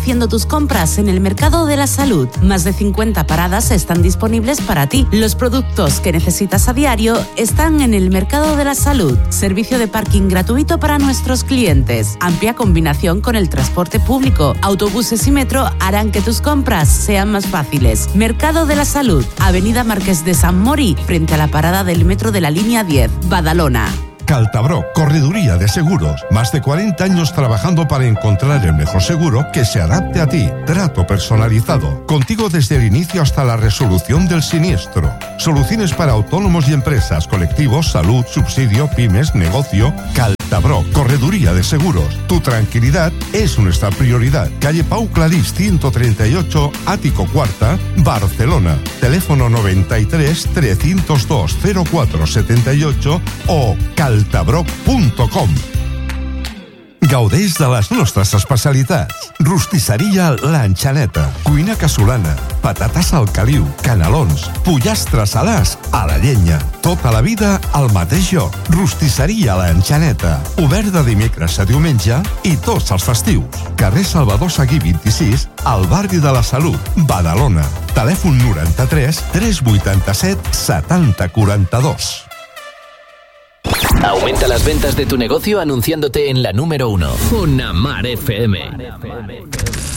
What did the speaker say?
haciendo tus compras en el Mercado de la Salud. Más de 50 paradas están disponibles para ti. Los productos que necesitas a diario están en el Mercado de la Salud. Servicio de parking gratuito para nuestros clientes. Amplia combinación con el transporte público. Autobuses y metro harán que tus compras sean más fáciles. Mercado de la Salud, Avenida Marqués de San Mori, frente a la parada del metro de la línea 10, Badalona. Caltabro, correduría de seguros. Más de 40 años trabajando para encontrar el mejor seguro que se adapte a ti. Trato personalizado. Contigo desde el inicio hasta la resolución del siniestro. Soluciones para autónomos y empresas, colectivos, salud, subsidio, pymes, negocio. Caltabro, correduría de seguros. Tu tranquilidad es nuestra prioridad. Calle Pau Clarís 138, Ático Cuarta, Barcelona. Teléfono 93 302 0478 o caltabroc.com. Gaudeix de les nostres especialitats. Rostisseria L'Enxaneta, cuina casolana, patates al caliu, canelons, pollastres salars a la llenya. Tota la vida al mateix lloc. Rostisseria L'Enxaneta, obert de dimecres a diumenge i tots els festius. Carrer Salvador Seguí 26, al barri de la Salut, Badalona. Telèfon 93 387 70 42. Aumenta las ventas de tu negocio anunciándote en la número 1. Una Mar FM.